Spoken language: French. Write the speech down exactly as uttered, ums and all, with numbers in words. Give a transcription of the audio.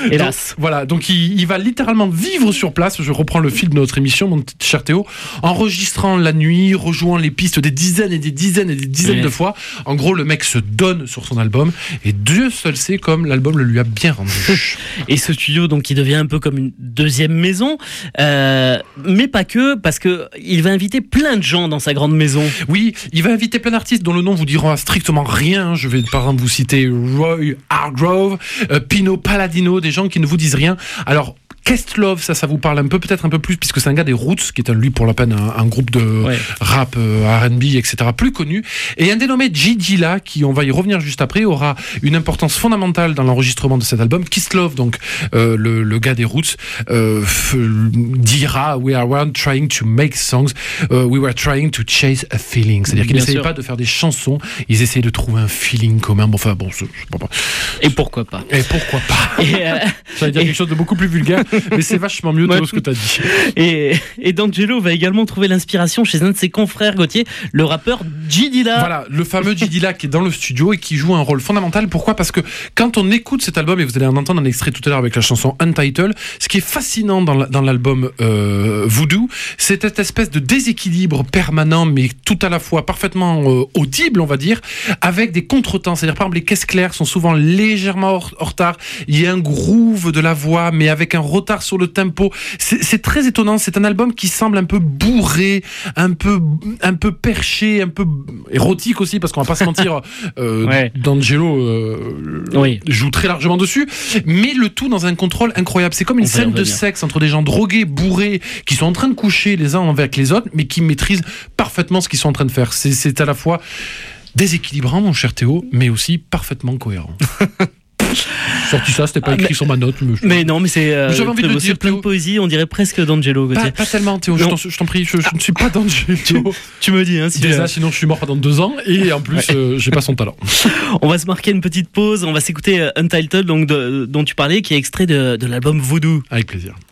Hélas. Donc, voilà, donc il, il va littéralement vivre sur place, je reprends le fil de notre émission, mon cher Théo, enregistrant la nuit, rejouant les pistes des dizaines et des dizaines et des dizaines Ouais. de fois. En gros, le mec se donne sur son album, et Dieu seul sait comme l'album le lui a bien rendu. Et ce studio, donc, qui devient un peu comme une deuxième maison, euh, mais pas que, parce que il va inviter plein de gens dans sa grande maison. Oui, il va inviter plein d'artistes dont le nom vous dira strictement rien. Je vais par exemple vous citer Roy Hargrove, euh, Pino Palladino, des gens qui ne vous disent rien. Alors, Questlove, ça, ça vous parle un peu, peut-être un peu plus, puisque c'est un gars des Roots, qui est un, lui pour la peine un, un groupe de Ouais. rap, euh, R and B, et cetera, plus connu. Et un dénommé G Dilla, qui, on va y revenir juste après, aura une importance fondamentale dans l'enregistrement de cet album. Questlove, donc euh, le, le gars des Roots, euh, f- dira We are one trying to make songs, uh, we were trying to chase a feeling. C'est-à-dire qu'ils Bien n'essayaient sûr. pas de faire des chansons, ils essayaient de trouver un feeling commun. Bon, enfin, bon, je sais pas. Et pourquoi pas. Et pourquoi pas? Et, euh, J'allais dire et- quelque chose de beaucoup plus vulgaire, mais c'est vachement mieux, Théo, Ouais. ce que t'as dit. Et, et D'Angelo va également trouver l'inspiration chez un de ses confrères Gauthier, le rappeur G Dilla. Voilà, le fameux G Dilla qui est dans le studio et qui joue un rôle fondamental. Pourquoi ? Parce que quand on écoute cet album, et vous allez en entendre un extrait tout à l'heure avec la chanson Untitled, ce qui est fascinant dans, la- dans l'album euh, Voodoo, c'est cette espèce de déséquilibre permanent, mais tout à la fois parfaitement euh, audible, on va dire, avec des contretemps. C'est-à-dire, par exemple, les caisses claires sont souvent légèrement hors, hors retard. Il y a un groove de la voix, mais avec un retard sur le tempo. C'est, c'est très étonnant. C'est un album qui semble un peu bourré, un peu, un peu perché, un peu érotique aussi, parce qu'on va pas se mentir, euh, Ouais. D'Angelo euh, Oui. joue très largement dessus, mais le tout dans un contrôle incroyable. C'est comme une On va y scène de revenir. sexe entre des gens drogués, bourrés, qui sont en train de coucher les uns avec les autres, mais qui maîtrisent parfaitement ce qu'ils sont en train de faire. C'est, c'est à la fois déséquilibrant, mon cher Théo, mais aussi parfaitement cohérent. Sorti ça, c'était pas Ah, écrit mais- sur ma note. Mais, je- Mais non, mais c'est euh, Mais j'avais envie très de beau, le dire, c'est plein de Théo. poésie, on dirait presque D'Angelo Gauthier. Pas, pas tellement, Théo, je Non. t'en, je t'en prie, je, je ne suis pas D'Angelo. Tu me dis, hein, si Déjà, euh, sinon je suis mort pendant deux ans, et en plus, euh, j'ai pas son talent. on va se marquer une petite pause, on va s'écouter euh, Untitled, donc de- dont tu parlais, qui est extrait de, de l'album Voodoo. Avec plaisir.